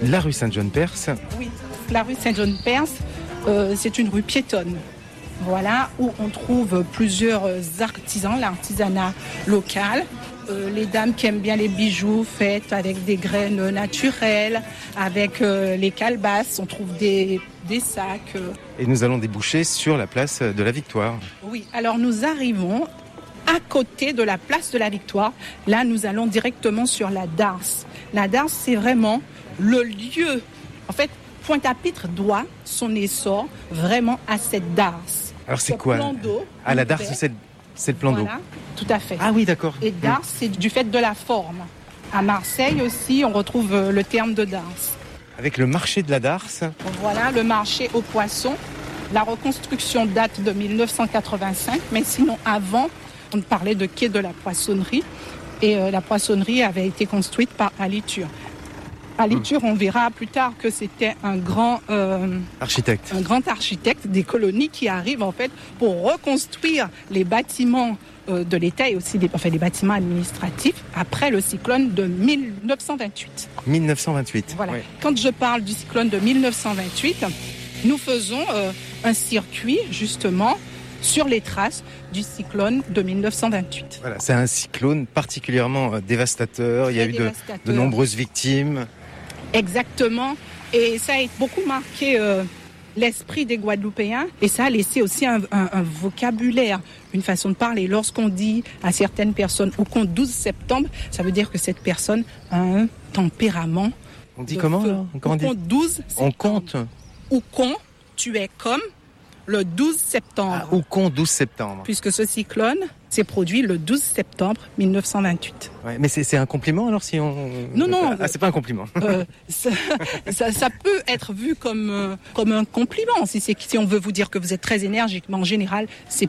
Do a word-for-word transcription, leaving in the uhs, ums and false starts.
la rue Saint-Jean-Perse. Oui, la rue Saint-Jean-Perse, euh, c'est une rue piétonne. Voilà, où on trouve plusieurs artisans, l'artisanat local. Euh, les dames qui aiment bien les bijoux faits avec des graines naturelles, avec euh, les calebasses, on trouve des, des sacs. Euh. Et nous allons déboucher sur la place de la Victoire. Oui, alors nous arrivons à côté de la place de la Victoire. Là, nous allons directement sur la Darse. La Darse, c'est vraiment le lieu. En fait, Pointe-à-Pitre doit son essor vraiment à cette Darse. Alors c'est Ce quoi plan d'eau. Ah, la Darse, c'est, c'est le plan Voilà, d'eau. tout à fait. Ah oui, d'accord. Et Darse, c'est du fait de la forme. À Marseille aussi, on retrouve le terme de Darse. Avec le marché de la Darse. Voilà, le marché aux poissons. La reconstruction date de dix-neuf cent quatre-vingt-cinq, mais sinon avant, on parlait de quai de la poissonnerie. Et euh, la poissonnerie avait été construite par Aliture. Aliture, on verra plus tard que c'était un grand euh, architecte, un grand architecte des colonies qui arrive en fait pour reconstruire les bâtiments euh, de l'État et aussi les, enfin, les bâtiments administratifs après le cyclone de dix-neuf cent vingt-huit. dix-neuf cent vingt-huit. Voilà. Oui. Quand je parle du cyclone de dix-neuf cent vingt-huit, nous faisons euh, un circuit justement sur les traces du cyclone de dix-neuf cent vingt-huit. Voilà, c'est un cyclone particulièrement euh, dévastateur. Il y a eu de, de nombreuses victimes. Exactement. Et ça a beaucoup marqué euh, l'esprit des Guadeloupéens. Et ça a laissé aussi un, un, un vocabulaire, une façon de parler. Lorsqu'on dit à certaines personnes « au compte douze septembre », ça veut dire que cette personne a un tempérament. On dit comment là on, on dit douze septembre. On compte. Ou con, tu es comme le douze septembre. Ah, ou con douze septembre. Puisque ce cyclone s'est produit le douze septembre dix-neuf cent vingt-huit. Ouais, mais c'est, c'est un compliment alors si on... Non, non. Ah, c'est pas un compliment. Euh, ça, ça, ça peut être vu comme, euh, comme un compliment. Si, c'est, si on veut vous dire que vous êtes très énergique, mais en général, c'est